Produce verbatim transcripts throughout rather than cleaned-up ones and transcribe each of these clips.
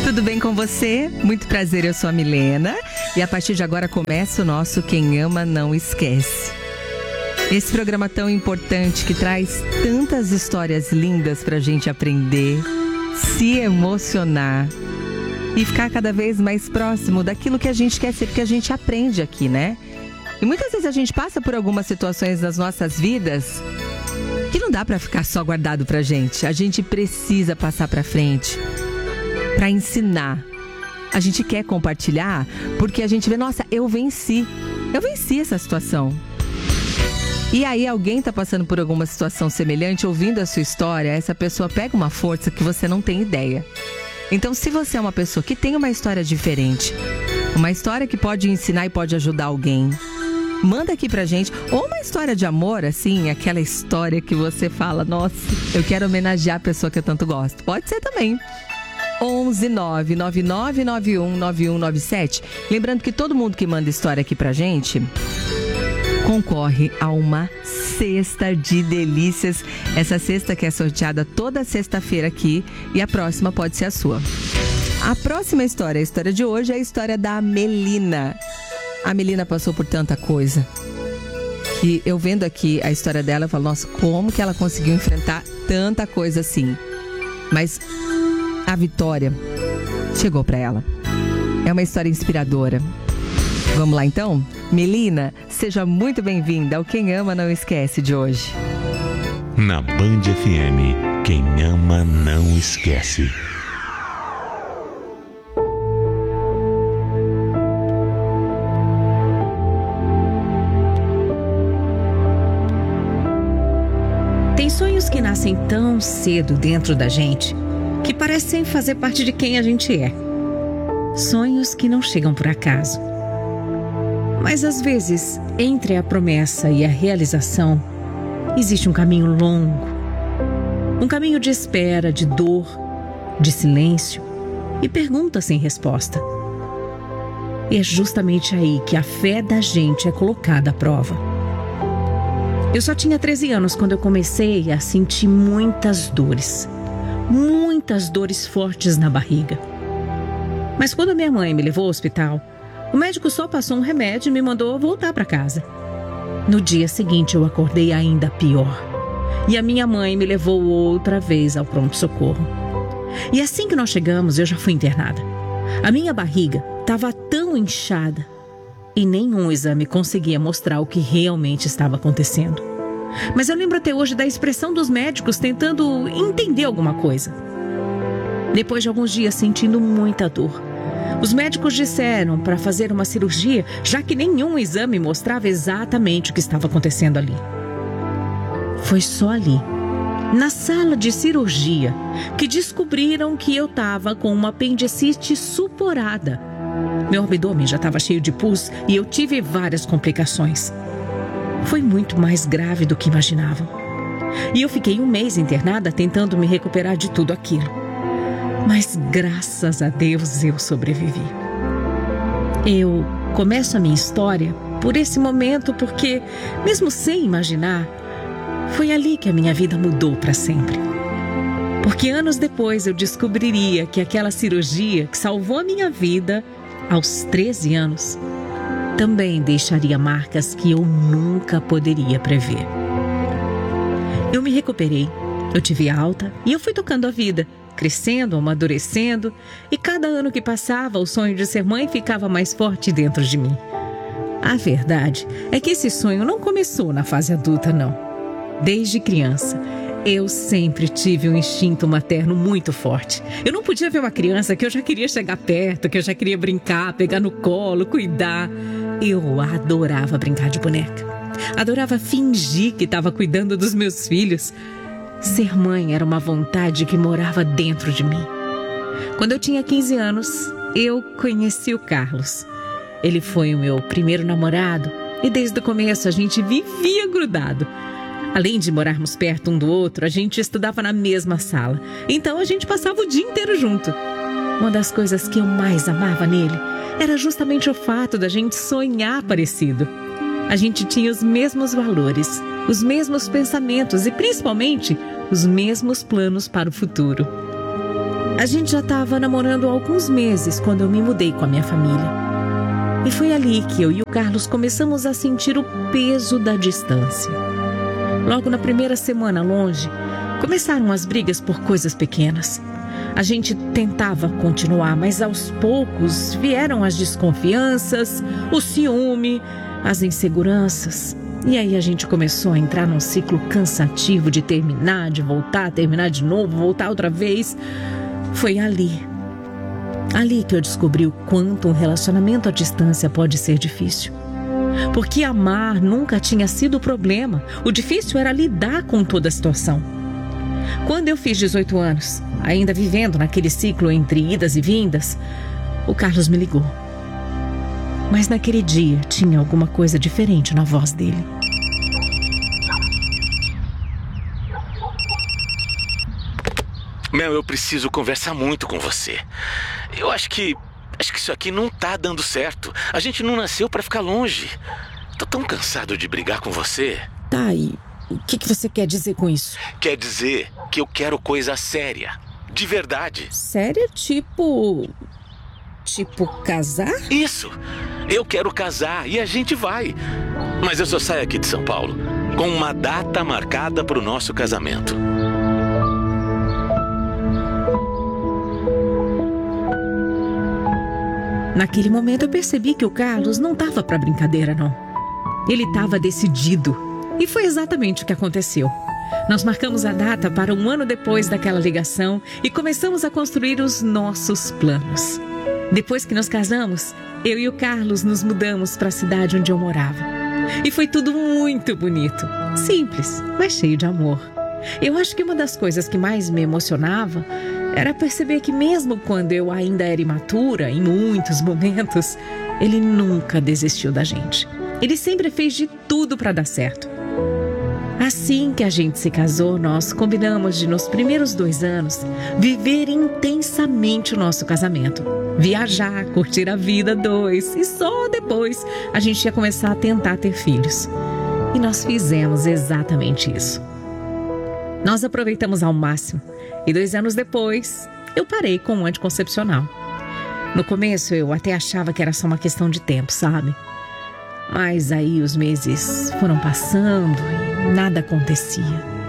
Tudo bem com você? Muito prazer, eu sou a Milena. E a partir de agora começa o nosso Quem Ama Não Esquece. Esse programa tão importante que traz tantas histórias lindas pra gente aprender, se emocionar e ficar cada vez mais próximo daquilo que a gente quer ser, porque a gente aprende aqui, né? E muitas vezes a gente passa por algumas situações nas nossas vidas que não dá pra ficar só guardado pra gente. A gente precisa passar pra frente, pra ensinar. A gente quer compartilhar porque a gente vê, nossa, eu venci. Eu venci essa situação. E aí alguém tá passando por alguma situação semelhante, ouvindo a sua história, essa pessoa pega uma força que você não tem ideia. Então, se você é uma pessoa que tem uma história diferente, uma história que pode ensinar e pode ajudar alguém, manda aqui pra gente. Ou uma história de amor, assim, aquela história que você fala, nossa, eu quero homenagear a pessoa que eu tanto gosto. Pode ser também. onze nove nove nove nove um nove um nove sete. Lembrando que todo mundo que manda história aqui pra gente concorre a uma cesta de delícias. Essa cesta que é sorteada toda sexta-feira aqui, e a próxima pode ser a sua. A próxima história, a história de hoje, é a história da Melina. A Melina passou por tanta coisa que eu vendo aqui a história dela, eu falo, nossa, como que ela conseguiu enfrentar tanta coisa assim? Mas a vitória chegou pra ela. É uma história inspiradora. Vamos lá então? Melina, seja muito bem-vinda ao Quem Ama Não Esquece de hoje. Na Band F M, quem ama não esquece. Tem sonhos que nascem tão cedo dentro da gente que parecem fazer parte de quem a gente é. Sonhos que não chegam por acaso. Mas às vezes, entre a promessa e a realização, existe um caminho longo. Um caminho de espera, de dor, de silêncio e pergunta sem resposta. E é justamente aí que a fé da gente é colocada à prova. Eu só tinha treze anos quando eu comecei a sentir muitas dores. Muitas dores fortes na barriga. Mas quando a minha mãe me levou ao hospital, o médico só passou um remédio e me mandou voltar para casa. No dia seguinte eu acordei ainda pior. E a minha mãe me levou outra vez ao pronto-socorro. E assim que nós chegamos, eu já fui internada. A minha barriga estava tão inchada e nenhum exame conseguia mostrar o que realmente estava acontecendo. Mas eu lembro até hoje da expressão dos médicos tentando entender alguma coisa. Depois de alguns dias sentindo muita dor, os médicos disseram para fazer uma cirurgia, já que nenhum exame mostrava exatamente o que estava acontecendo ali. Foi só ali, na sala de cirurgia, que descobriram que eu estava com uma apendicite supurada. Meu abdômen já estava cheio de pus e eu tive várias complicações. Foi muito mais grave do que imaginavam. E eu fiquei um mês internada tentando me recuperar de tudo aquilo. Mas graças a Deus eu sobrevivi. Eu começo a minha história por esse momento porque, mesmo sem imaginar, foi ali que a minha vida mudou para sempre. Porque anos depois eu descobriria que aquela cirurgia que salvou a minha vida aos treze anos também deixaria marcas que eu nunca poderia prever. Eu me recuperei, eu tive alta e eu fui tocando a vida, crescendo, amadurecendo, e cada ano que passava, o sonho de ser mãe ficava mais forte dentro de mim. A verdade é que esse sonho não começou na fase adulta, não. Desde criança, eu sempre tive um instinto materno muito forte. Eu não podia ver uma criança que eu já queria chegar perto, que eu já queria brincar, pegar no colo, cuidar. Eu adorava brincar de boneca. Adorava fingir que estava cuidando dos meus filhos. Ser mãe era uma vontade que morava dentro de mim. Quando eu tinha quinze anos, eu conheci o Carlos. Ele foi o meu primeiro namorado e desde o começo a gente vivia grudado. Além de morarmos perto um do outro, a gente estudava na mesma sala. Então a gente passava o dia inteiro junto. Uma das coisas que eu mais amava nele era justamente o fato da gente sonhar parecido. A gente tinha os mesmos valores, os mesmos pensamentos e, principalmente, os mesmos planos para o futuro. A gente já estava namorando há alguns meses quando eu me mudei com a minha família. E foi ali que eu e o Carlos começamos a sentir o peso da distância. Logo na primeira semana longe, começaram as brigas por coisas pequenas. A gente tentava continuar, mas aos poucos vieram as desconfianças, o ciúme, as inseguranças. E aí a gente começou a entrar num ciclo cansativo de terminar, de voltar, terminar de novo, voltar outra vez. Foi ali, ali que eu descobri o quanto um relacionamento à distância pode ser difícil. Porque amar nunca tinha sido o problema. O difícil era lidar com toda a situação. Quando eu fiz dezoito anos, ainda vivendo naquele ciclo entre idas e vindas, o Carlos me ligou. Mas naquele dia tinha alguma coisa diferente na voz dele. Mel, eu preciso conversar muito com você. Eu acho que... Acho que isso aqui não tá dando certo. A gente não nasceu pra ficar longe. Tô tão cansado de brigar com você. Tá, e o que, que você quer dizer com isso? Quer dizer que eu quero coisa séria. De verdade. Séria? Tipo... Tipo casar? Isso. Eu quero casar e a gente vai. Mas eu só saio aqui de São Paulo com uma data marcada pro nosso casamento. Naquele momento eu percebi que o Carlos não estava para brincadeira, não. Ele estava decidido. E foi exatamente o que aconteceu. Nós marcamos a data para um ano depois daquela ligação e começamos a construir os nossos planos. Depois que nos casamos, eu e o Carlos nos mudamos para a cidade onde eu morava. E foi tudo muito bonito. Simples, mas cheio de amor. Eu acho que uma das coisas que mais me emocionava era perceber que mesmo quando eu ainda era imatura, em muitos momentos, ele nunca desistiu da gente. Ele sempre fez de tudo para dar certo. Assim que a gente se casou, nós combinamos de, nos primeiros dois anos, viver intensamente o nosso casamento. Viajar, curtir a vida dois. E só depois a gente ia começar a tentar ter filhos. E nós fizemos exatamente isso. Nós aproveitamos ao máximo. E dois anos depois, eu parei com o anticoncepcional. No começo, eu até achava que era só uma questão de tempo, sabe? Mas aí os meses foram passando e nada acontecia.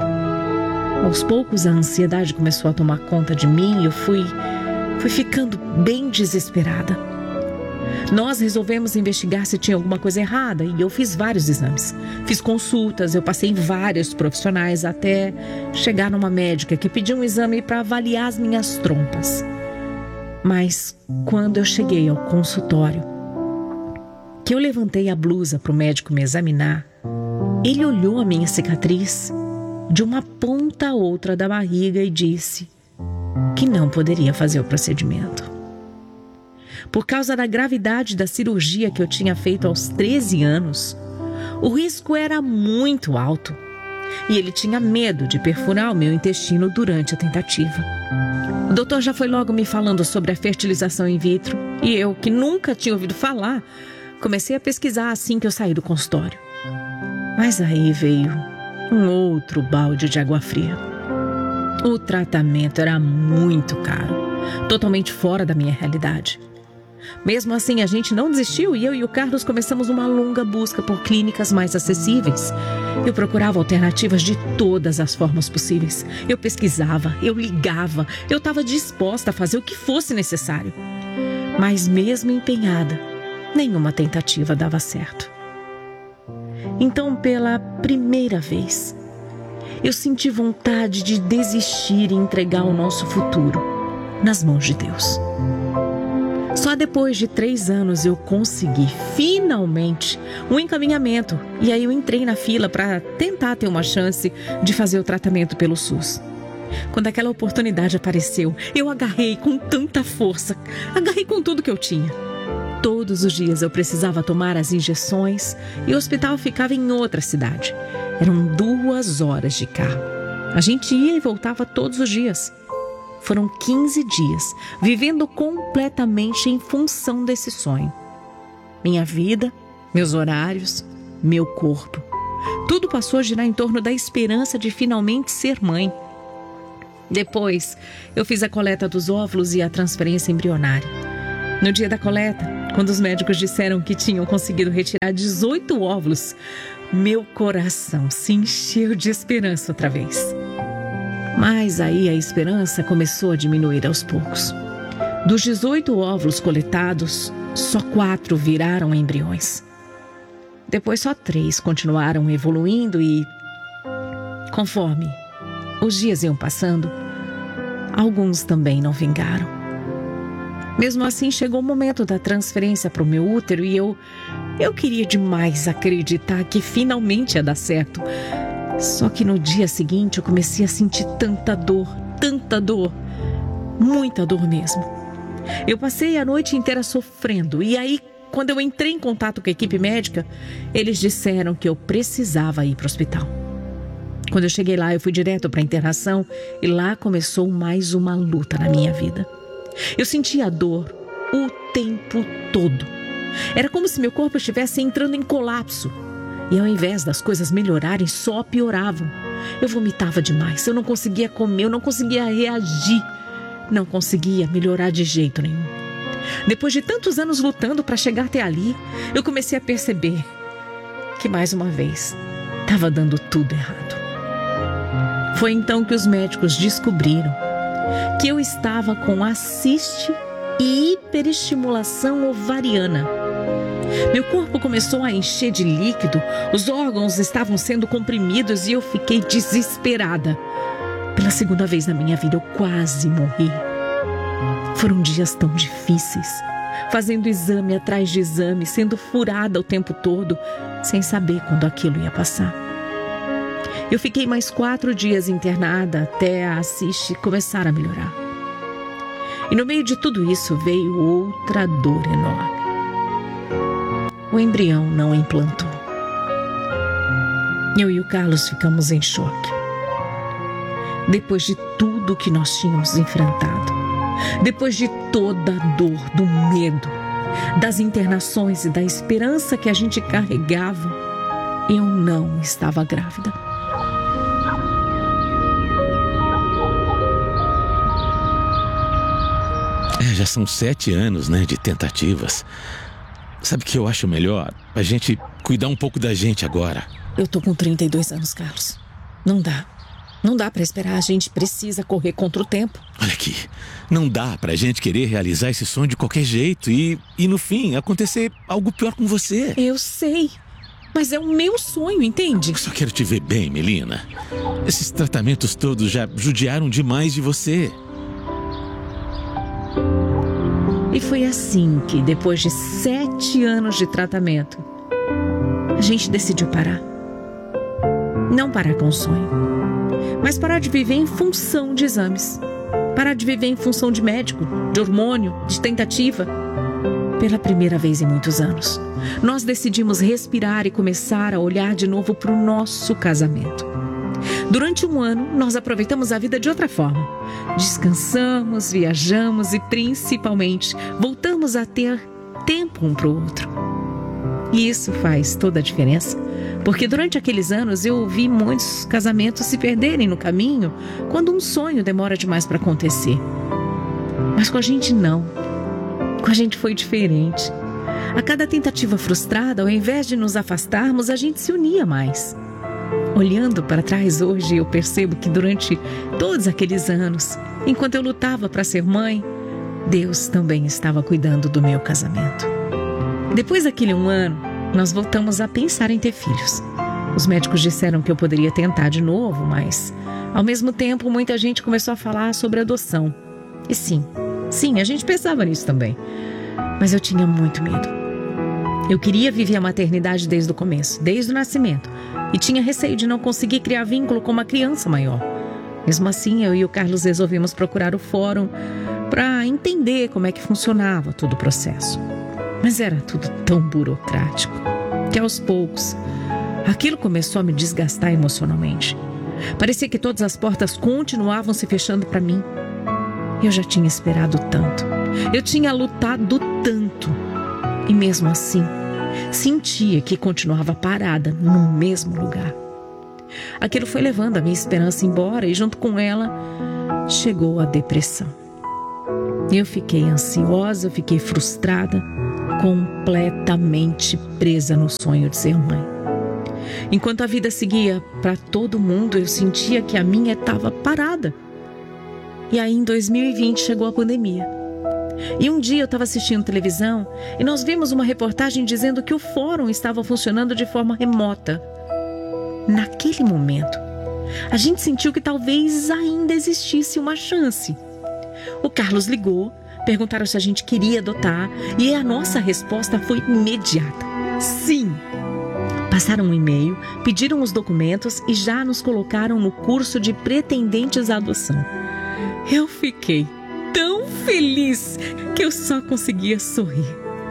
Aos poucos, a ansiedade começou a tomar conta de mim e eu fui, fui ficando bem desesperada. Nós resolvemos investigar se tinha alguma coisa errada e eu fiz vários exames. Fiz consultas, eu passei em vários profissionais até chegar numa médica que pediu um exame para avaliar as minhas trompas. Mas quando eu cheguei ao consultório, que eu levantei a blusa para o médico me examinar, ele olhou a minha cicatriz de uma ponta a outra da barriga e disse que não poderia fazer o procedimento. Por causa da gravidade da cirurgia que eu tinha feito aos treze anos, o risco era muito alto e ele tinha medo de perfurar o meu intestino durante a tentativa. O doutor já foi logo me falando sobre a fertilização in vitro e eu, que nunca tinha ouvido falar, comecei a pesquisar assim que eu saí do consultório. Mas aí veio um outro balde de água fria. O tratamento era muito caro, totalmente fora da minha realidade. Mesmo assim, a gente não desistiu e eu e o Carlos começamos uma longa busca por clínicas mais acessíveis. Eu procurava alternativas de todas as formas possíveis. Eu pesquisava, eu ligava, eu estava disposta a fazer o que fosse necessário. Mas mesmo empenhada, nenhuma tentativa dava certo. Então, pela primeira vez, eu senti vontade de desistir e entregar o nosso futuro nas mãos de Deus. Só depois de três anos eu consegui, finalmente, um encaminhamento. E aí eu entrei na fila para tentar ter uma chance de fazer o tratamento pelo SUS. Quando aquela oportunidade apareceu, eu agarrei com tanta força, agarrei com tudo que eu tinha. Todos os dias eu precisava tomar as injeções e o hospital ficava em outra cidade. Eram duas horas de carro. A gente ia e voltava todos os dias. Foram quinze dias, vivendo completamente em função desse sonho. Minha vida, meus horários, meu corpo. Tudo passou a girar em torno da esperança de finalmente ser mãe. Depois, eu fiz a coleta dos óvulos e a transferência embrionária. No dia da coleta, quando os médicos disseram que tinham conseguido retirar dezoito óvulos, meu coração se encheu de esperança outra vez. Mas aí a esperança começou a diminuir aos poucos. Dos dezoito óvulos coletados, só quatro viraram embriões. Depois só três continuaram evoluindo e, conforme os dias iam passando, alguns também não vingaram. Mesmo assim, chegou o momento da transferência para o meu útero e eu, eu queria demais acreditar que finalmente ia dar certo. Só que no dia seguinte eu comecei a sentir tanta dor, tanta dor, muita dor mesmo. Eu passei a noite inteira sofrendo e aí, quando eu entrei em contato com a equipe médica, eles disseram que eu precisava ir para o hospital. Quando eu cheguei lá, eu fui direto para a internação e lá começou mais uma luta na minha vida. Eu sentia a dor o tempo todo. Era como se meu corpo estivesse entrando em colapso. E ao invés das coisas melhorarem, só pioravam. Eu vomitava demais, eu não conseguia comer, eu não conseguia reagir. Não conseguia melhorar de jeito nenhum. Depois de tantos anos lutando para chegar até ali, eu comecei a perceber que mais uma vez estava dando tudo errado. Foi então que os médicos descobriram que eu estava com a ciste e hiperestimulação ovariana. Meu corpo começou a encher de líquido, os órgãos estavam sendo comprimidos e eu fiquei desesperada. Pela segunda vez na minha vida, eu quase morri. Foram dias tão difíceis, fazendo exame atrás de exame, sendo furada o tempo todo, sem saber quando aquilo ia passar. Eu fiquei mais quatro dias internada até a ciste começar a melhorar. E no meio de tudo isso veio outra dor enorme. O embrião não implantou. Eu e o Carlos ficamos em choque. Depois de tudo que nós tínhamos enfrentado, depois de toda a dor, do medo, das internações e da esperança que a gente carregava, eu não estava grávida. É, já são sete anos, né, de tentativas. Sabe o que eu acho melhor? A gente cuidar um pouco da gente agora. Eu tô com trinta e dois anos, Carlos. Não dá. Não dá pra esperar. A gente precisa correr contra o tempo. Olha aqui. Não dá pra gente querer realizar esse sonho de qualquer jeito e, e no fim, acontecer algo pior com você. Eu sei. Mas é o meu sonho, entende? Eu só quero te ver bem, Melina. Esses tratamentos todos já judiaram demais de você. E foi assim que, depois de sete anos de tratamento, a gente decidiu parar. Não parar com o sonho, mas parar de viver em função de exames. Parar de viver em função de médico, de hormônio, de tentativa. Pela primeira vez em muitos anos, nós decidimos respirar e começar a olhar de novo para o nosso casamento. Durante um ano, nós aproveitamos a vida de outra forma. Descansamos, viajamos e, principalmente, voltamos a ter tempo um para o outro. E isso faz toda a diferença, porque durante aqueles anos eu vi muitos casamentos se perderem no caminho quando um sonho demora demais para acontecer. Mas com a gente não. Com a gente foi diferente. A cada tentativa frustrada, ao invés de nos afastarmos, a gente se unia mais. Olhando para trás hoje, eu percebo que durante todos aqueles anos, enquanto eu lutava para ser mãe, Deus também estava cuidando do meu casamento. Depois daquele um ano, nós voltamos a pensar em ter filhos. Os médicos disseram que eu poderia tentar de novo, mas, ao mesmo tempo, muita gente começou a falar sobre adoção. E sim, sim, a gente pensava nisso também. Mas eu tinha muito medo. Eu queria viver a maternidade desde o começo, desde o nascimento. E tinha receio de não conseguir criar vínculo com uma criança maior. Mesmo assim, eu e o Carlos resolvemos procurar o fórum para entender como é que funcionava todo o processo. Mas era tudo tão burocrático que aos poucos aquilo começou a me desgastar emocionalmente. Parecia que todas as portas continuavam se fechando para mim. Eu já tinha esperado tanto. Eu tinha lutado tanto. E mesmo assim, sentia que continuava parada no mesmo lugar. Aquilo foi levando a minha esperança embora e junto com ela, chegou a depressão. Eu fiquei ansiosa, fiquei frustrada, completamente presa no sonho de ser mãe. Enquanto a vida seguia para todo mundo, eu sentia que a minha estava parada. E aí em dois mil e vinte chegou a pandemia. E um dia eu estava assistindo televisão e nós vimos uma reportagem dizendo que o fórum estava funcionando de forma remota. Naquele momento, a gente sentiu que talvez ainda existisse uma chance. O Carlos ligou, perguntaram se a gente queria adotar e a nossa resposta foi imediata. Sim! Passaram um e-mail, pediram os documentos e já nos colocaram no curso de pretendentes à adoção. Eu fiquei tão feliz que eu só conseguia sorrir.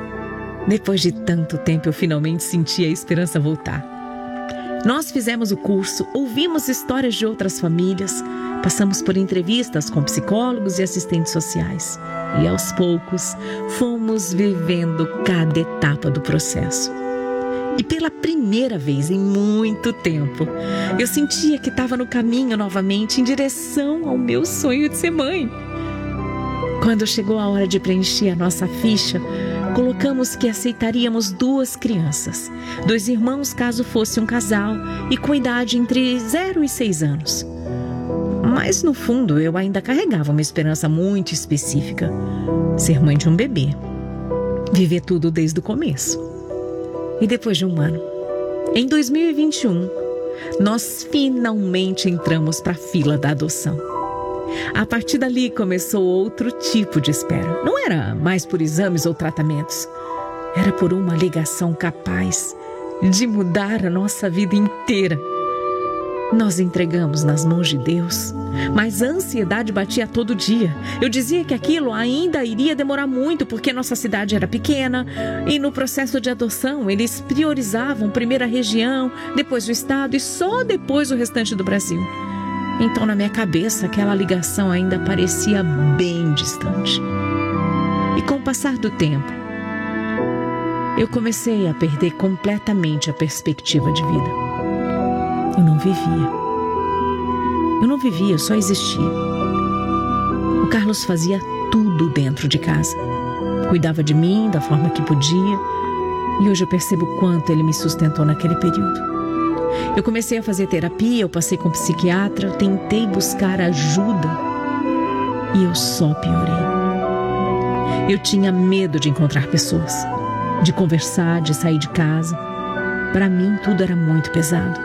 Depois de tanto tempo, eu finalmente senti a esperança voltar. Nós fizemos o curso, ouvimos histórias de outras famílias, passamos por entrevistas com psicólogos e assistentes sociais. E aos poucos, fomos vivendo cada etapa do processo. E pela primeira vez em muito tempo, eu sentia que estava no caminho novamente em direção ao meu sonho de ser mãe. Quando chegou a hora de preencher a nossa ficha, colocamos que aceitaríamos duas crianças, dois irmãos caso fosse um casal e com idade entre zero e seis anos. Mas no fundo eu ainda carregava uma esperança muito específica: ser mãe de um bebê, viver tudo desde o começo. E depois de um ano, em dois mil e vinte e um, nós finalmente entramos para a fila da adoção. A partir dali começou outro tipo de espera. Não era mais por exames ou tratamentos. Era por uma ligação capaz de mudar a nossa vida inteira. Nós entregamos nas mãos de Deus, mas a ansiedade batia todo dia. Eu dizia que aquilo ainda iria demorar muito porque nossa cidade era pequena e no processo de adoção eles priorizavam primeiro a região, depois o estado e só depois o restante do Brasil. Então, na minha cabeça, aquela ligação ainda parecia bem distante. E com o passar do tempo, eu comecei a perder completamente a perspectiva de vida. Eu não vivia. Eu não vivia, eu só existia. O Carlos fazia tudo dentro de casa. Cuidava de mim da forma que podia. E hoje eu percebo o quanto ele me sustentou naquele período. Eu comecei a fazer terapia, eu passei com psiquiatra, eu tentei buscar ajuda e eu só piorei. Eu tinha medo de encontrar pessoas, de conversar, de sair de casa. Para mim, tudo era muito pesado.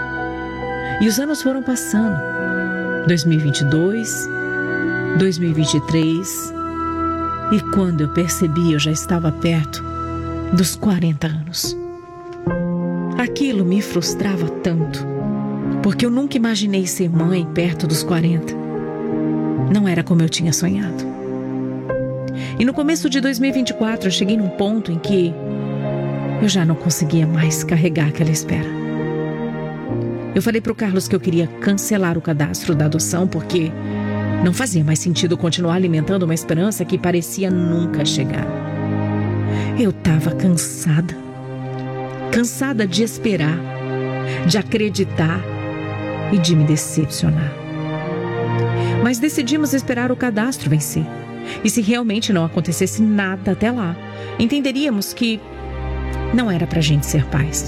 E os anos foram passando. dois mil e vinte e dois, dois mil e vinte e três, e quando eu percebi, eu já estava perto dos quarenta anos. Aquilo me frustrava tanto, porque eu nunca imaginei ser mãe perto dos quarenta. Não era como eu tinha sonhado. E no começo de dois mil e vinte e quatro, eu cheguei num ponto em que eu já não conseguia mais carregar aquela espera. Eu falei para o Carlos que eu queria cancelar o cadastro da adoção, porque não fazia mais sentido continuar alimentando uma esperança que parecia nunca chegar. Eu estava cansada. Cansada de esperar, de acreditar e de me decepcionar. Mas decidimos esperar o cadastro vencer. E se realmente não acontecesse nada até lá, entenderíamos que não era pra gente ser pais.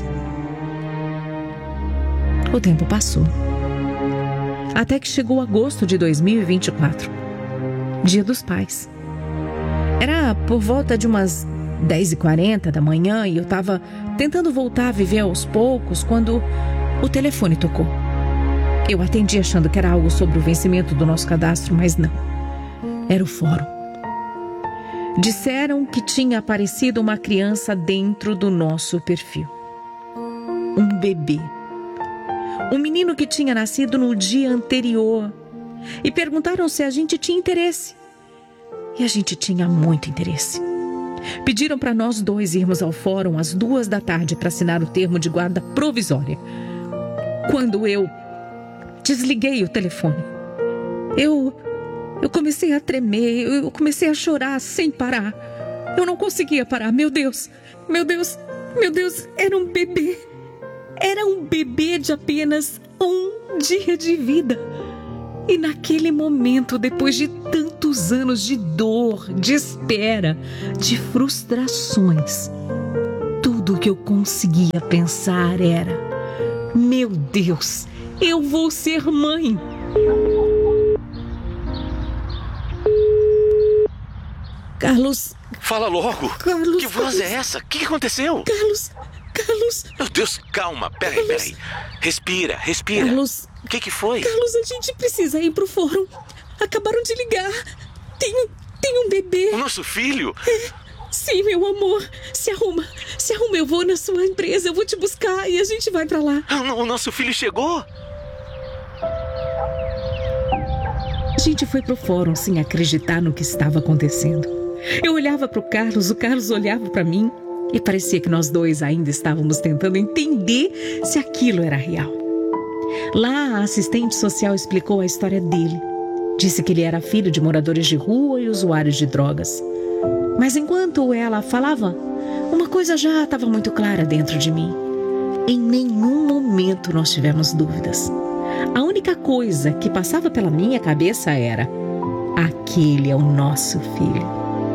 O tempo passou. Até que chegou agosto de dois mil e vinte e quatro, Dia dos Pais. Era por volta de umas dez e quarenta da manhã e eu estava tentando voltar a viver aos poucos quando o telefone tocou. Eu atendi achando que era algo sobre o vencimento do nosso cadastro, mas não. Era o fórum. Disseram que tinha aparecido uma criança dentro do nosso perfil. Um bebê. Um menino que tinha nascido no dia anterior. E perguntaram se a gente tinha interesse. E a gente tinha muito interesse. Pediram para nós dois irmos ao fórum às duas da tarde para assinar o termo de guarda provisória. Quando eu desliguei o telefone, eu, eu comecei a tremer, eu comecei a chorar sem parar. Eu não conseguia parar, meu Deus, meu Deus, meu Deus, era um bebê. Era um bebê de apenas um dia de vida. E naquele momento, depois de tantos anos de dor, de espera, de frustrações, tudo que eu conseguia pensar era: meu Deus, eu vou ser mãe. Carlos... Fala logo. Carlos... Que voz Carlos, é essa? O que que aconteceu? Carlos... Carlos... Meu Deus, calma. Peraí, Carlos. peraí. Respira, respira. Carlos... O que que foi? Carlos, a gente precisa ir pro fórum. Acabaram de ligar. Tem, tem um bebê. O nosso filho? É, sim, meu amor. Se arruma. Se arruma, eu vou na sua empresa. Eu vou te buscar e a gente vai pra lá. O, o nosso filho chegou? A gente foi pro fórum sem acreditar no que estava acontecendo. Eu olhava pro Carlos, o Carlos olhava pra mim e parecia que nós dois ainda estávamos tentando entender se aquilo era real. Lá, a assistente social explicou a história dele. Disse que ele era filho de moradores de rua e usuários de drogas. Mas enquanto ela falava, uma coisa já estava muito clara dentro de mim. Em nenhum momento nós tivemos dúvidas. A única coisa que passava pela minha cabeça era: aquele é o nosso filho.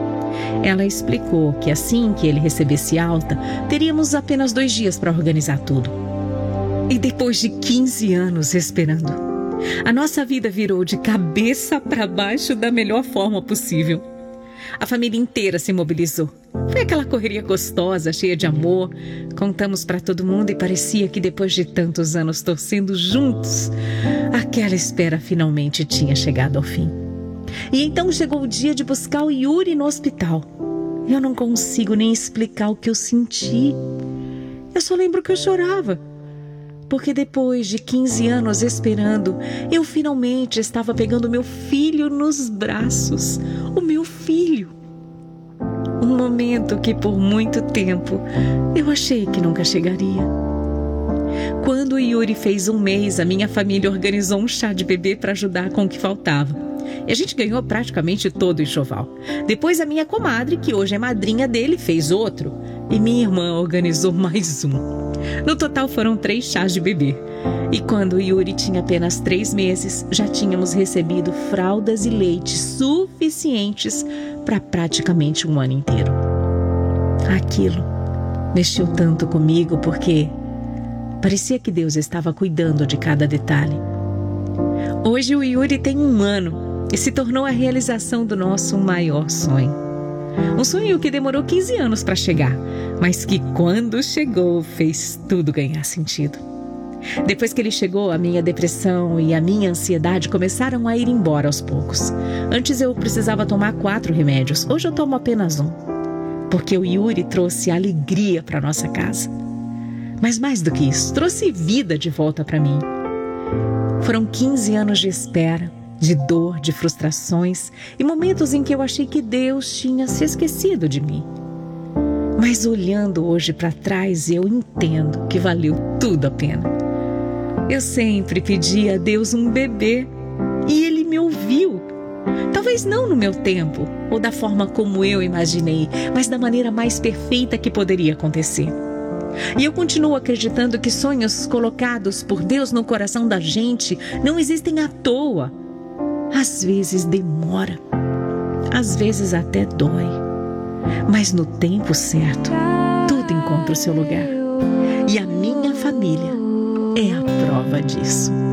Ela explicou que assim que ele recebesse alta, teríamos apenas dois dias para organizar tudo. E depois de quinze anos esperando, a nossa vida virou de cabeça para baixo da melhor forma possível. A família inteira se mobilizou. Foi aquela correria gostosa, cheia de amor. Contamos para todo mundo e parecia que depois de tantos anos torcendo juntos, aquela espera finalmente tinha chegado ao fim. E então chegou o dia de buscar o Yuri no hospital. Eu não consigo nem explicar o que eu senti. Eu só lembro que eu chorava. Porque depois de quinze anos esperando, eu finalmente estava pegando meu filho nos braços. O meu filho. Um momento que por muito tempo eu achei que nunca chegaria. Quando o Yuri fez um mês, a minha família organizou um chá de bebê para ajudar com o que faltava. E a gente ganhou praticamente todo o enxoval. Depois a minha comadre, que hoje é madrinha dele, fez outro. E minha irmã organizou mais um. No total foram três chás de bebê. E quando o Yuri tinha apenas três meses, já tínhamos recebido fraldas e leite suficientes para praticamente um ano inteiro. Aquilo mexeu tanto comigo porque parecia que Deus estava cuidando de cada detalhe. Hoje o Yuri tem um ano e se tornou a realização do nosso maior sonho. Um sonho que demorou quinze anos para chegar, mas que quando chegou fez tudo ganhar sentido. Depois que ele chegou, a minha depressão e a minha ansiedade começaram a ir embora aos poucos. Antes eu precisava tomar quatro remédios, hoje eu tomo apenas um. Porque o Yuri trouxe alegria para nossa casa. Mas mais do que isso, trouxe vida de volta para mim. Foram quinze anos de espera, de dor, de frustrações e momentos em que eu achei que Deus tinha se esquecido de mim. Mas olhando hoje para trás, eu entendo que valeu tudo a pena. Eu sempre pedi a Deus um bebê e Ele me ouviu. Talvez não no meu tempo ou da forma como eu imaginei, mas da maneira mais perfeita que poderia acontecer. E eu continuo acreditando que sonhos colocados por Deus no coração da gente não existem à toa. Às vezes demora, às vezes até dói, mas no tempo certo, tudo encontra o seu lugar. E a minha família é a prova disso.